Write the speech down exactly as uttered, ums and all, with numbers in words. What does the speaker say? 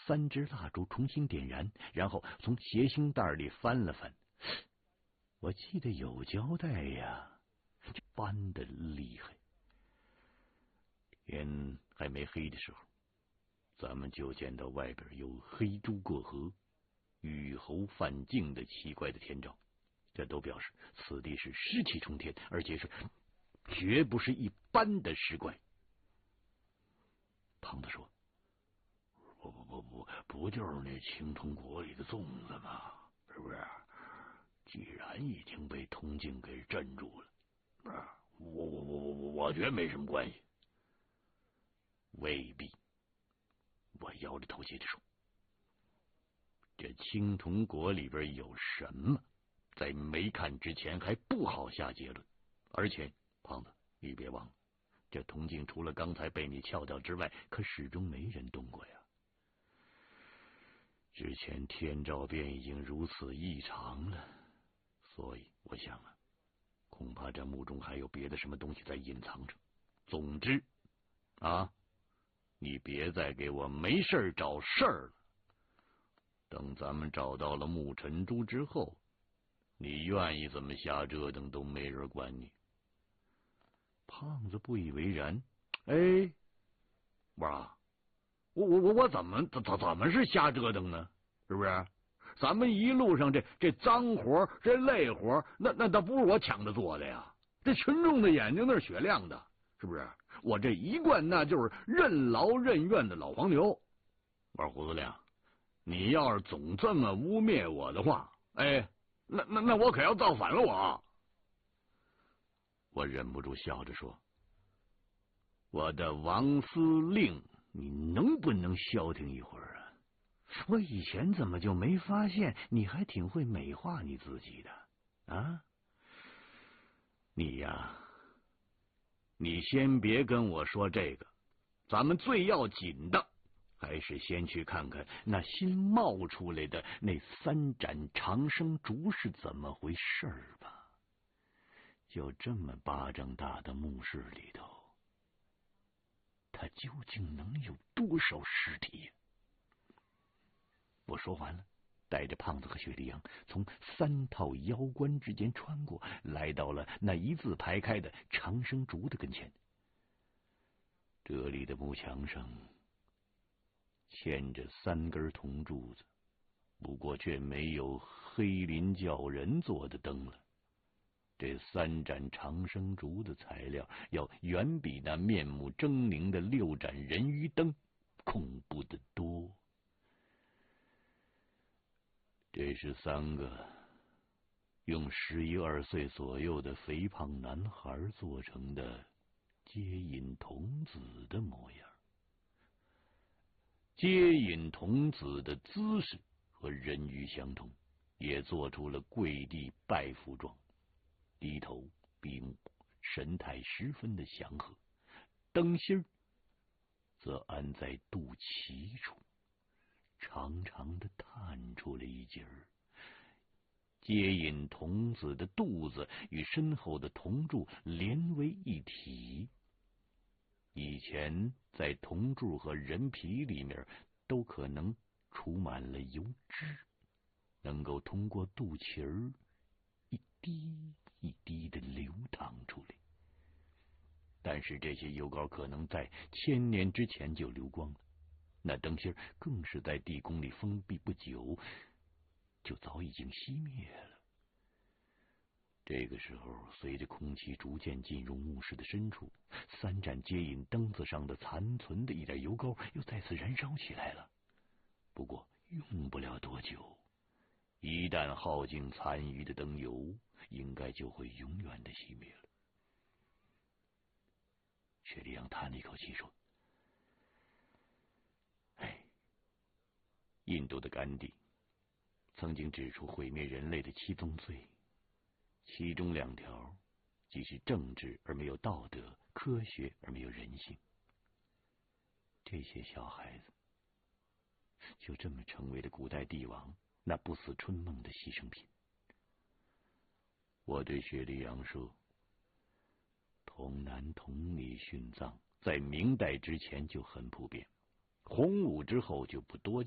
三支蜡烛重新点燃，然后从鞋星袋里翻了翻。我记得有胶带呀，翻得厉害。天还没黑的时候，咱们就见到外边有黑猪过河、雨猴犯境的奇怪的天兆，这都表示此地是湿气冲天，而且是绝不是一般的尸怪。胖子说：“不不不不，不就是那青铜国里的粽子吗？是不是？既然已经被铜镜给镇住了，不是我我我我我觉得没什么关系。”未必，我摇着头接着说：“这青铜国里边有什么，在没看之前还不好下结论。而且，胖子，你别忘了，这铜镜除了刚才被你撬掉之外，可始终没人动过呀。之前天照便已经如此异常了，所以我想啊，恐怕这墓中还有别的什么东西在隐藏着。总之，啊。”你别再给我没事找事儿了。等咱们找到了木尘珠之后，你愿意怎么瞎折腾都没人管你。胖子不以为然：“哎，不是，我我我我怎么怎怎怎么是瞎折腾呢？是不是？咱们一路上这这脏活、这累活，那那倒不是我抢着做的呀。这群众的眼睛那是雪亮的。是不是？我这一贯那就是任劳任怨的老黄牛。二胡子亮，你要是总这么污蔑我的话，哎，那那那我可要造反了我！”我忍不住笑着说：“我的王司令，你能不能消停一会儿啊？我以前怎么就没发现你还挺会美化你自己的啊？你呀。”你先别跟我说这个，咱们最要紧的还是先去看看那新冒出来的那三盏长生烛是怎么回事吧。就这么巴掌大的墓室里头，它究竟能有多少尸体呀？我说完了，带着胖子和雪莉杨从三套腰棺之间穿过，来到了那一字排开的长生烛的跟前。这里的木墙上嵌着三根铜柱子，不过却没有黑林教人做的灯了。这三盏长生烛的材料要远比那面目狰狞的六盏人鱼灯恐怖得多。这是三个用十一二岁左右的肥胖男孩做成的接引童子的模样。接引童子的姿势和人鱼相同，也做出了跪地拜伏状，低头闭目，神态十分的祥和。灯芯则安在肚脐处，长长的探出了一截儿。接引童子的肚子与身后的铜柱连为一体。以前在铜柱和人皮里面都可能储满了油脂，能够通过肚脐儿一滴一滴的流淌出来。但是这些油膏可能在千年之前就流光了，那灯芯更是在地宫里封闭不久就早已经熄灭了。这个时候，随着空气逐渐进入墓室的深处，三盏接引灯子上的残存的一点油膏又再次燃烧起来了。不过用不了多久，一旦耗尽残余的灯油，应该就会永远的熄灭了。雪莉杨叹了一口气说：“哎，印度的甘地曾经指出毁灭人类的七宗罪，其中两条既是政治而没有道德，科学而没有人性。这些小孩子就这么成为了古代帝王那不死春梦的牺牲品。”我对雪莉杨说：“童男童女殉葬在明代之前就很普遍，洪武之后就不多见。